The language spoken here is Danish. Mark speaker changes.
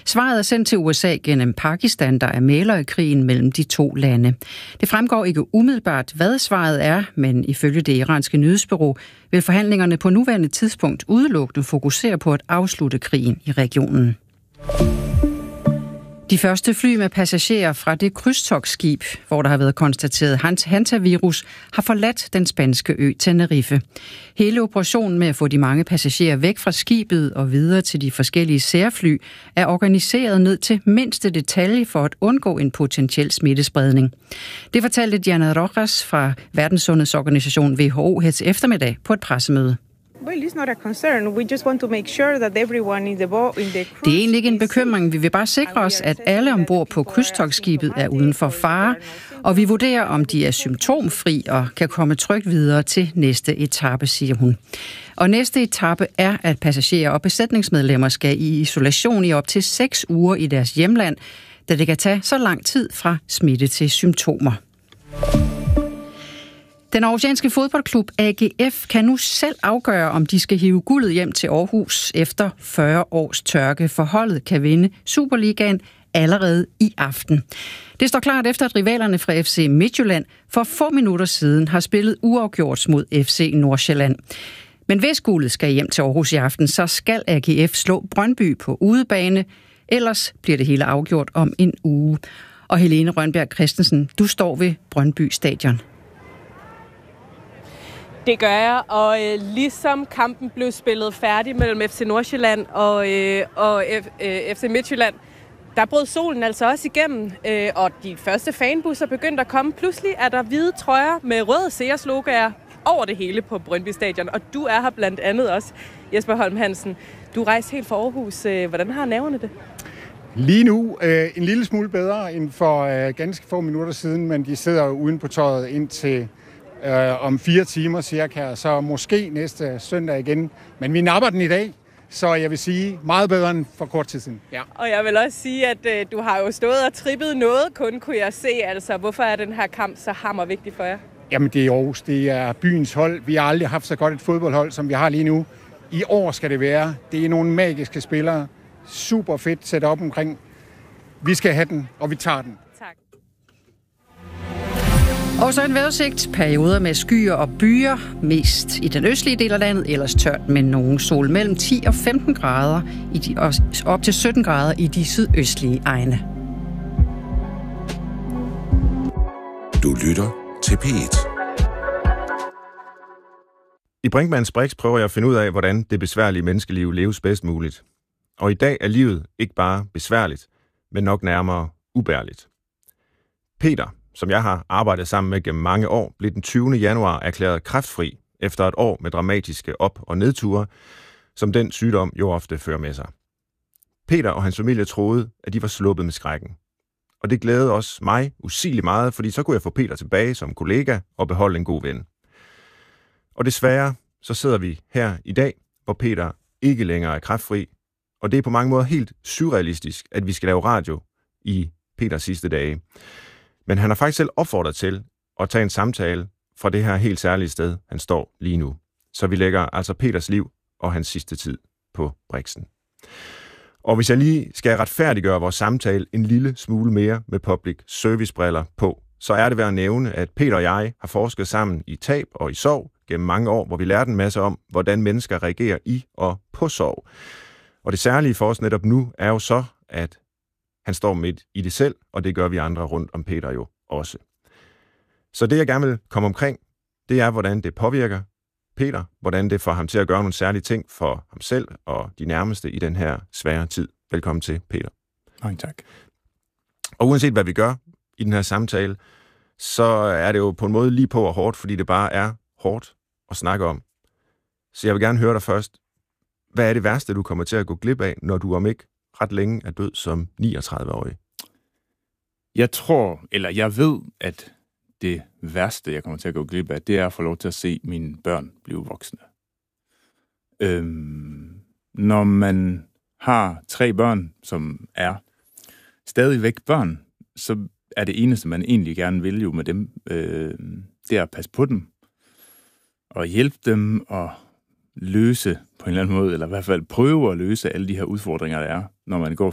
Speaker 1: Svaret er sendt til USA gennem Pakistan, der er mægler i krigen mellem de to lande. Det fremgår ikke umiddelbart, hvad svaret er, men ifølge det iranske nyhedsbureau vil forhandlingerne på nuværende tidspunkt udelukkende fokusere på at afslutte krigen i regionen. De første fly med passagerer fra det krydstogtskib, hvor der har været konstateret hantavirus, har forladt den spanske ø Tenerife. Hele operationen med at få de mange passagerer væk fra skibet og videre til de forskellige særfly er organiseret ned til mindste detalje for at undgå en potentiel smittespredning. Det fortalte Diana Rojas fra Verdenssundhedsorganisationen WHO her til eftermiddag på et pressemøde.
Speaker 2: Det
Speaker 1: er egentlig ikke en bekymring. Vi vil bare sikre os, at alle ombord på krydstogtskibet er uden for fare, og vi vurderer, om de er symptomfri og kan komme trygt videre til næste etape, siger hun. Og næste etape er, at passagerer og besætningsmedlemmer skal i isolation i op til 6 uger i deres hjemland, da det kan tage så lang tid fra smitte til symptomer. Den aarhusianske fodboldklub AGF kan nu selv afgøre, om de skal hive guldet hjem til Aarhus efter 40 års tørke. For holdet kan vinde Superligaen allerede i aften. Det står klart efter, at rivalerne fra FC Midtjylland for få minutter siden har spillet uafgjort mod FC Nordsjælland. Men hvis guldet skal hjem til Aarhus i aften, så skal AGF slå Brøndby på udebane. Ellers bliver det hele afgjort om en uge. Og Helene Rønberg Christensen, du står ved Brøndby Stadion.
Speaker 3: Det gør jeg, og ligesom kampen blev spillet færdig mellem FC Nordsjælland og FC Midtjylland, der brød solen altså også igennem, og de første fanbusser begyndte at komme. Pludselig er der hvide trøjer med røde Sears-logoer over det hele på Brøndby Stadion, og du er her blandt andet også, Jesper Holm Hansen. Du rejste helt fra Aarhus. Hvordan har nerverne det?
Speaker 4: Lige nu en lille smule bedre end for ganske få minutter siden, men de sidder uden på tøjet indtil om 4 timer cirka, så måske næste søndag igen. Men vi napper den i dag, så jeg vil sige meget bedre end for kort tid siden. Ja.
Speaker 3: Og jeg vil også sige, at du har jo stået og trippet noget, kun kunne jeg se. Altså, hvorfor er den her kamp så hammervigtig for jer?
Speaker 4: Jamen, det er Aarhus. Det er byens hold. Vi har aldrig haft så godt et fodboldhold, som vi har lige nu. I år skal det være. Det er nogle magiske spillere. Super fedt sat op omkring. Vi skal have den, og vi tager den.
Speaker 3: Tak.
Speaker 1: Og så en vejrudsigt. Perioder med skyer og byer, mest i den østlige del af landet, ellers tørt med nogen sol mellem 10 og 15 grader, og op til 17 grader i de sydøstlige egne.
Speaker 5: Du lytter til P1.
Speaker 6: I Brinkmanns Brix prøver jeg at finde ud af, hvordan det besværlige menneskeliv leves bedst muligt. Og i dag er livet ikke bare besværligt, men nok nærmere ubærligt. Peter, som jeg har arbejdet sammen med gennem mange år, blev den 20. januar erklæret kræftfri efter et år med dramatiske op- og nedture, som den sygdom jo ofte fører med sig. Peter og hans familie troede, at de var sluppet med skrækken. Og det glædede også mig usigeligt meget, fordi så kunne jeg få Peter tilbage som kollega og beholde en god ven. Og desværre så sidder vi her i dag, hvor Peter ikke længere er kræftfri, og det er på mange måder helt surrealistisk, at vi skal lave radio i Peters sidste dage. Men han har faktisk selv opfordret til at tage en samtale fra det her helt særlige sted, han står lige nu. Så vi lægger altså Peters liv og hans sidste tid på Brixen. Og hvis jeg lige skal retfærdiggøre vores samtale en lille smule mere med public service-briller på, så er det værd at nævne, at Peter og jeg har forsket sammen i tab og i sorg gennem mange år, hvor vi lærte en masse om, hvordan mennesker reagerer i og på sorg. Og det særlige for os netop nu er jo så, at han står midt i det selv, og det gør vi andre rundt om Peter jo også. Så det, jeg gerne vil komme omkring, det er, hvordan det påvirker Peter, hvordan det får ham til at gøre nogle særlige ting for ham selv og de nærmeste i den her svære tid. Velkommen til, Peter.
Speaker 7: Mange tak.
Speaker 6: Og uanset hvad vi gør i den her samtale, så er det jo på en måde lige på og hårdt, fordi det bare er hårdt at snakke om. Så jeg vil gerne høre dig først. Hvad er det værste, du kommer til at gå glip af, når du om ikke ret længe er død som 39-årig?
Speaker 7: Jeg ved, at det værste, jeg kommer til at gå glip af, det er at få lov til at se mine børn blive voksne. Når man har 3 børn, som er stadigvæk børn, så er det eneste, man egentlig gerne vil jo med dem, det er at passe på dem, og hjælpe dem, og løse på en eller anden måde, eller i hvert fald prøve at løse alle de her udfordringer, der er, når man går